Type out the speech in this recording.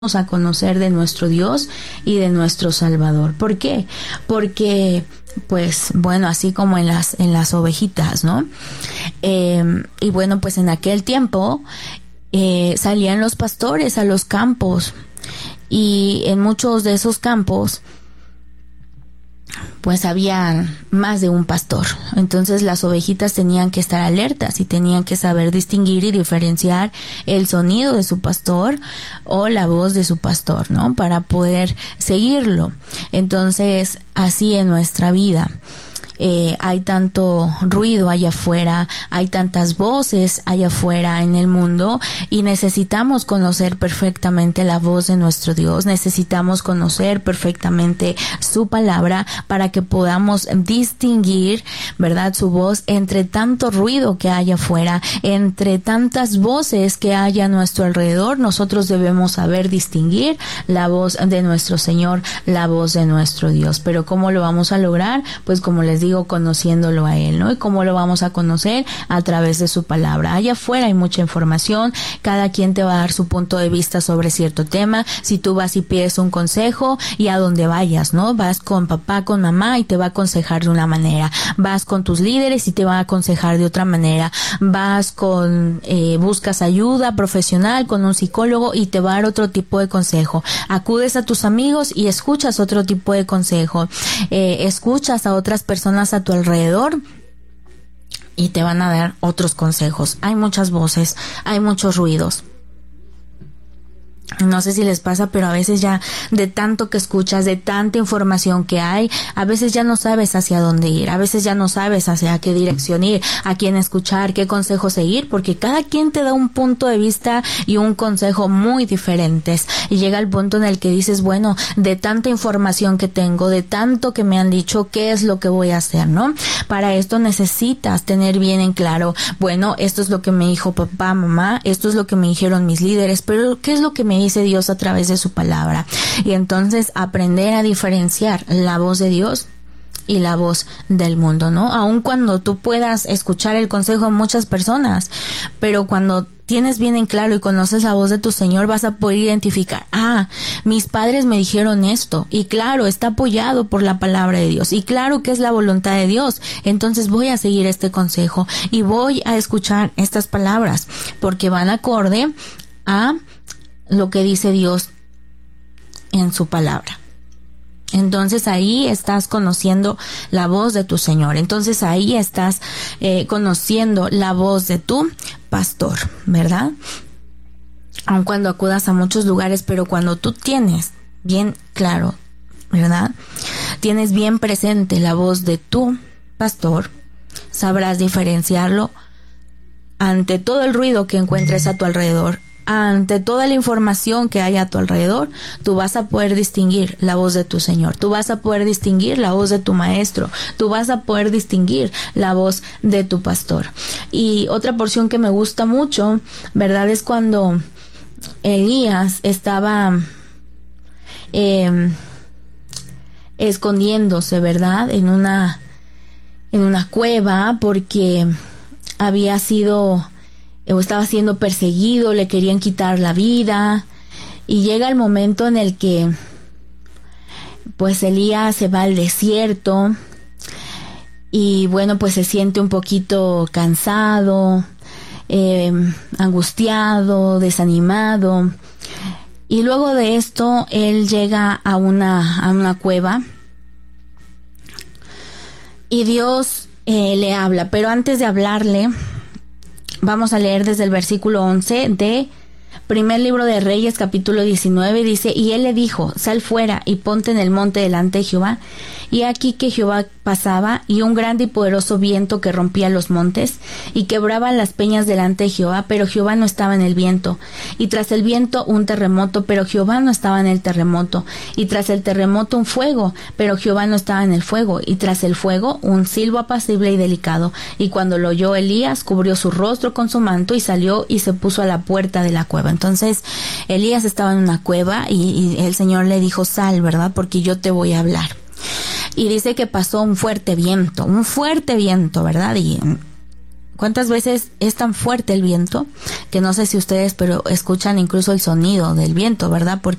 a conocer de nuestro Dios y de nuestro Salvador. ¿Por qué? Porque, pues, bueno, así como en las ovejitas, ¿no? Y bueno, pues en aquel tiempo salían los pastores a los campos, y en muchos de esos campos pues había más de un pastor. Entonces las ovejitas tenían que estar alertas y tenían que saber distinguir y diferenciar el sonido de su pastor o la voz de su pastor, ¿no? Para poder seguirlo. Entonces, así en nuestra vida. Hay tanto ruido allá afuera, hay tantas voces allá afuera en el mundo, y necesitamos conocer perfectamente la voz de nuestro Dios, necesitamos conocer perfectamente su palabra para que podamos distinguir, ¿verdad?, su voz entre tanto ruido que hay afuera, entre tantas voces que hay a nuestro alrededor. Nosotros debemos saber distinguir la voz de nuestro Señor, la voz de nuestro Dios. Pero ¿cómo lo vamos a lograr? Pues como les digo, conociéndolo a Él, ¿no? ¿Y cómo lo vamos a conocer? A través de su palabra. Allá afuera hay mucha información, cada quien te va a dar su punto de vista sobre cierto tema. Si tú vas y pides un consejo, y a donde vayas, ¿no? Vas con papá, con mamá, y te va a aconsejar de una manera. Vas con tus líderes y te va a aconsejar de otra manera. Vas buscas ayuda profesional con un psicólogo y te va a dar otro tipo de consejo. Acudes a tus amigos y escuchas otro tipo de consejo. Escuchas a otras personas a tu alrededor y te van a dar otros consejos. Hay muchas voces, hay muchos ruidos. No sé si les pasa, pero a veces ya de tanto que escuchas, de tanta información que hay, a veces ya no sabes hacia dónde ir, a veces ya no sabes hacia qué dirección ir, a quién escuchar, qué consejo seguir, porque cada quien te da un punto de vista y un consejo muy diferentes. Y llega el punto en el que dices, bueno, de tanta información que tengo, de tanto que me han dicho, ¿qué es lo que voy a hacer, no? Para esto necesitas tener bien en claro, bueno, esto es lo que me dijo papá, mamá, esto es lo que me dijeron mis líderes, pero ¿qué es lo que me dice Dios a través de su palabra? Y entonces aprender a diferenciar la voz de Dios y la voz del mundo, ¿no? Aun cuando tú puedas escuchar el consejo de muchas personas, pero cuando tienes bien en claro y conoces la voz de tu Señor, vas a poder identificar, mis padres me dijeron esto, y claro, está apoyado por la palabra de Dios, y claro que es la voluntad de Dios, entonces voy a seguir este consejo y voy a escuchar estas palabras, porque van acorde a lo que dice Dios en su palabra. Entonces ahí estás conociendo la voz de tu Señor. Entonces ahí estás conociendo la voz de tu pastor, ¿verdad? Aun cuando acudas a muchos lugares, pero cuando tú tienes bien claro, ¿verdad?, tienes bien presente la voz de tu pastor, sabrás diferenciarlo ante todo el ruido que encuentres a tu alrededor. Ante toda la información que hay a tu alrededor, tú vas a poder distinguir la voz de tu Señor, tú vas a poder distinguir la voz de tu maestro, tú vas a poder distinguir la voz de tu pastor. Y otra porción que me gusta mucho, ¿verdad?, es cuando Elías estaba escondiéndose, ¿verdad?, en una cueva, porque había sido o estaba siendo perseguido, le querían quitar la vida, y llega el momento en el que pues Elías se va al desierto, y bueno, pues se siente un poquito cansado, angustiado, desanimado, y luego de esto él llega a una cueva, y Dios le habla, pero antes de hablarle, vamos a leer desde el versículo 11 de Primer Libro de Reyes, capítulo 19, dice: y él le dijo, sal fuera y ponte en el monte delante de Jehová. Y aquí que Jehová pasaba, y un grande y poderoso viento que rompía los montes, y quebraba las peñas delante de Jehová, pero Jehová no estaba en el viento. Y tras el viento un terremoto, pero Jehová no estaba en el terremoto. Y tras el terremoto un fuego, pero Jehová no estaba en el fuego. Y tras el fuego un silbo apacible y delicado. Y cuando lo oyó Elías, cubrió su rostro con su manto, y salió y se puso a la puerta de la cueva. Entonces Elías estaba en una cueva, y el Señor le dijo, sal, ¿verdad?, porque yo te voy a hablar. Y dice que pasó un fuerte viento, ¿verdad? Y ¿Cuántas veces es tan fuerte el viento que no sé si ustedes pero escuchan incluso el sonido del viento, ¿verdad? Porque